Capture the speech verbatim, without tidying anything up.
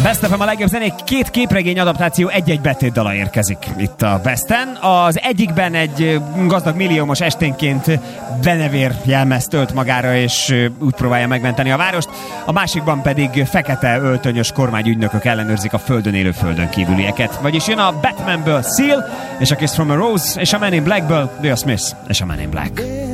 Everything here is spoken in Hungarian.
Best of a legjobb zenék, két képregény adaptáció egy-egy betétdala érkezik itt a Besten. Az egyikben egy gazdag milliómos esténként denevér jelmezt ölt magára, és úgy próbálja megmenteni a várost. A másikban pedig fekete öltönyös kormányügynökök ellenőrzik a földön élő földön kívülieket. Vagyis jön a Batmanből Seal, és a Kiss from a Rose, és a Man in Blackből Will Smith, és a Man in Black.